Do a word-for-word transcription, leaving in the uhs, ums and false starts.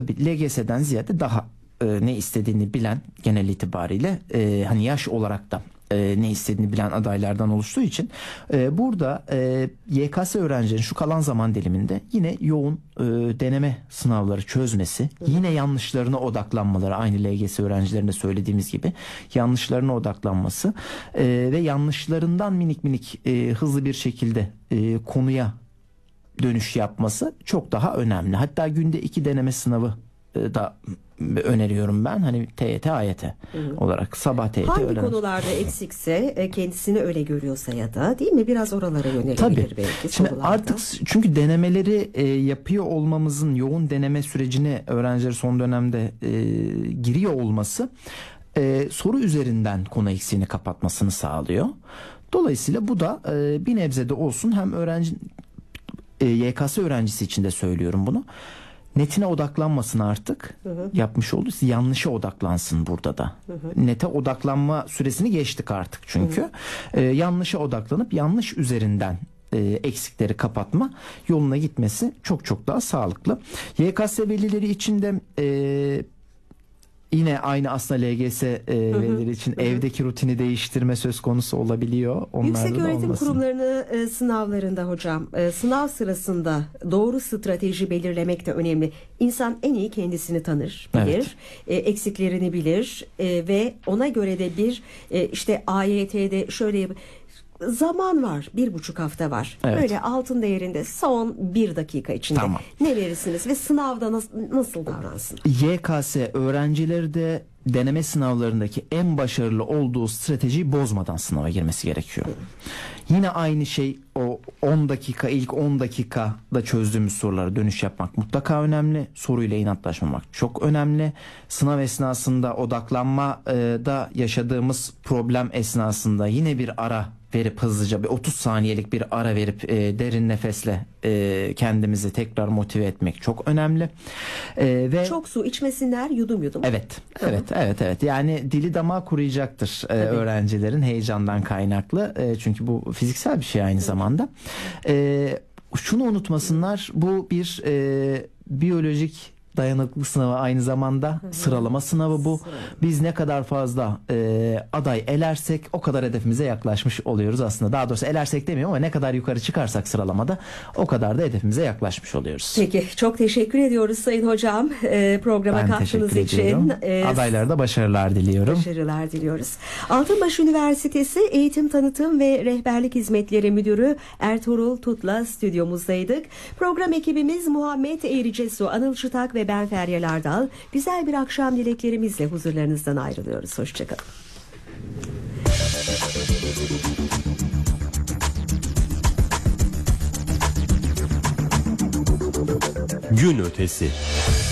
L G S'den ziyade daha e, ne istediğini bilen, genel itibariyle e, hani yaş olarak da e, ne istediğini bilen adaylardan oluştuğu için e, burada e, Y K S öğrencilerin şu kalan zaman diliminde yine yoğun e, deneme sınavları çözmesi, yine yanlışlarına odaklanmaları, aynı L G S öğrencilerinde söylediğimiz gibi yanlışlarına odaklanması e, ve yanlışlarından minik minik e, hızlı bir şekilde e, konuya dönüş yapması çok daha önemli. Hatta günde iki deneme sınavı da öneriyorum ben. Hani T Y T, A Y T olarak sabah T Y T hangi öğrenci. konularda eksikse, kendisini öyle görüyorsa ya da değil mi, biraz oralara yönelebilir. Tabii. Belki Şimdi sorularda. artık çünkü denemeleri e, yapıyor olmamızın, yoğun deneme sürecine öğrenciler son dönemde e, giriyor olması e, soru üzerinden konu eksiğini kapatmasını sağlıyor. Dolayısıyla bu da e, bir nebze de olsun hem öğrenci e, Y K S öğrencisi için de söylüyorum bunu. Netine odaklanmasın artık. Hı hı. Yapmış olduğu yanlışa odaklansın burada da. Hı hı. Nete odaklanma süresini geçtik artık çünkü. Hı hı. Ee, yanlışa odaklanıp yanlış üzerinden e, eksikleri kapatma yoluna gitmesi çok çok daha sağlıklı. Y K S velileri için de e, yine aynı aslında L G S e, velileri için hı hı. evdeki rutini değiştirme söz konusu olabiliyor. Yüksek öğretim kurumlarını e, sınavlarında hocam, e, sınav sırasında doğru strateji belirlemek de önemli. İnsan en iyi kendisini tanır, bilir, evet. e, eksiklerini bilir e, ve ona göre de bir e, işte A Y T'de şöyle zaman var, bir buçuk hafta var. Evet. Böyle altın değerinde son bir dakika içinde tamam. ne verirsiniz ve sınavda nasıl, nasıl davransın? Y K S öğrencileri de deneme sınavlarındaki en başarılı olduğu stratejiyi bozmadan sınava girmesi gerekiyor. Hı. Yine aynı şey, o on dakika, ilk on dakikada çözdüğümüz sorulara dönüş yapmak mutlaka önemli. Soruyla inatlaşmamak çok önemli. Sınav esnasında odaklanmada yaşadığımız problem esnasında yine bir ara verip hızlıca bir otuz saniyelik bir ara verip e, derin nefesle e, kendimizi tekrar motive etmek çok önemli. E, ve çok su içmesinler, yudum yudum. Evet. Evet, evet, evet. Yani dili damağı kuruyacaktır e, öğrencilerin heyecandan kaynaklı. E, çünkü bu fiziksel bir şey aynı zamanda. E, şunu unutmasınlar. Bu bir e, biyolojik dayanıklılık sınavı, aynı zamanda hı hı. sıralama sınavı bu. Sıralama. Biz ne kadar fazla e, aday elersek o kadar hedefimize yaklaşmış oluyoruz aslında. Daha doğrusu elersek demiyorum ama ne kadar yukarı çıkarsak sıralamada o kadar da hedefimize yaklaşmış oluyoruz. Peki, çok teşekkür ediyoruz Sayın Hocam e, programa katkınız için. E, Adaylara da başarılar diliyorum. Başarılar diliyoruz. Altınbaş Üniversitesi Eğitim Tanıtım ve Rehberlik Hizmetleri Müdürü Ertuğrul Tut'la stüdyomuzdaydık. Program ekibimiz Muhammed Eğricesu, Anıl Çıtak ve ben Feryal Ardal. Güzel bir akşam dileklerimizle huzurlarınızdan ayrılıyoruz. Hoşçakalın. Gün ötesi.